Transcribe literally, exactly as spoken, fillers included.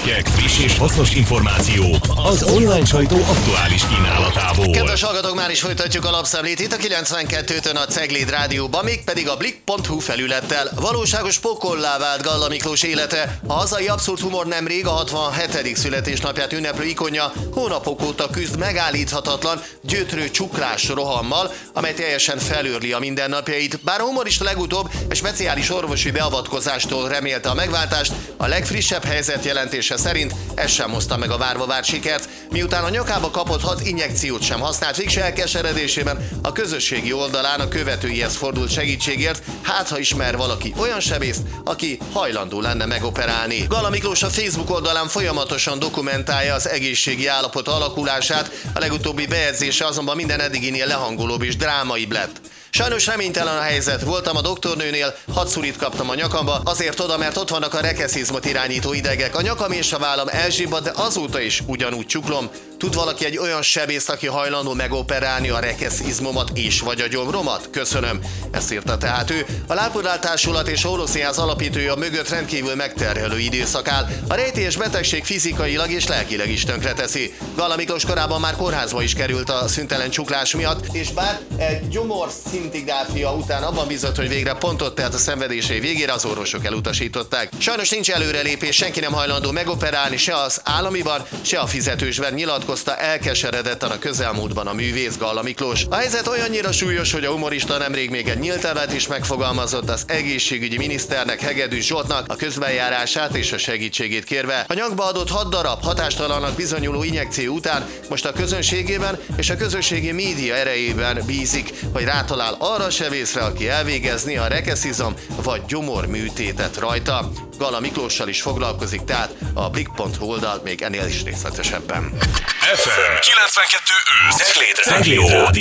hírcikkek, friss és hasznos információ az online sajtó aktuális kínálatából. Kedves hallgatók, már is folytatjuk a lapszemlét itt a kilencvenkettőtön a Cegléd Rádióban, mégpedig a blik pont hu felülettel. Valóságos pokollá vált Galla Miklós élete. A hazai abszurd humor nemrég a hatvanhetedik születésnapját ünneplő ikonja hónapok óta küzd megállíthatatlan, gyötrő cukrás rohammal, amely teljesen felőrli a mindennapjait. Bár a humorista legutóbb egy speciális orvosi beavatkozástól remélte a megváltást, a legfrissebb helyzet jelentése szerint ez sem hozta meg a várva várt sikert. Miután a nyakába kapott hat injekciót sem használt, végső elkeseredésében a közösségi oldalán a követőihez fordult segítségért, hát ha ismer valaki olyan sebészt, aki hajlandó lenne megoperálni. Galla Miklós a Facebook oldalán folyamatosan dokumentálja az egészségi állapot alakulását, a legutóbbi bejegyzése azonban minden eddiginél lehangolóbb és drámaibb lett. Sajnos reménytelen a helyzet. Voltam a doktornőnél, hat szurit kaptam a nyakamba, azért oda, mert ott vannak a rekeszizmot irányító idegek. A nyakam és a vállam elzsibbadt, de azóta is ugyanúgy csuklom. Tud valaki egy olyan sebészt, aki hajlandó megoperálni a rekeszizmomat és vagy a gyomromat? Köszönöm. Ezt írta tehát ő. A Lápodál Társulat és a Orvoszínház alapítója mögött rendkívül megterhelő időszak áll. A rejtélyes betegség fizikailag és lelkileg is tönkreteszi. Galla Miklós korábban már kórházba is került a szüntelen csuklás miatt, és bár egy gyomor szintigráfia után abban bízott, hogy végre pontot tett a szenvedései végére, az orvosok elutasították. Sajnos nincs előrelépés, senki nem hajlandó megoperálni, se az államiban, se a fizetősben, nyilatkozta elkeseredetten a közelmúltban a művész Galla Miklós. A helyzet olyannyira súlyos, hogy a humorista nemrég még egy nyílt levelet is megfogalmazott az egészségügyi miniszternek, Hegedűs Zsoltnak a közbenjárását és a segítségét kérve. A nyakba adott hat darab hatástalannak bizonyuló injekció után most a közönségében és a közösségi média erejében bízik, hogy rátalál arra a sebészre, aki elvégezni a rekeszizom vagy gyomor műtétet rajta. Galla Miklóssal is foglalkozik tehát a blik pont hu oldal még ennél is részletesebben. ef em kilencvenkettő öt Cegléd Rádió.